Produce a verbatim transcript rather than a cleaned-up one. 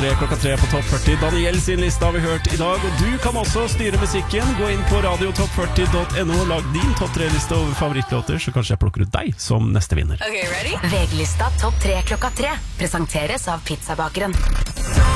tre klokka tre på Topp førti. Daniel sin liste har vi hørt i dag, og du kan også styre musikken. Gå inn på radio topp førti punktum no og lag din topp tre-liste over favorittlåter, så kanskje jeg plukker ut deg som neste vinner. Okay, ready? V G-lista Topp tre klokka tre presenteres av Pizzabakeren.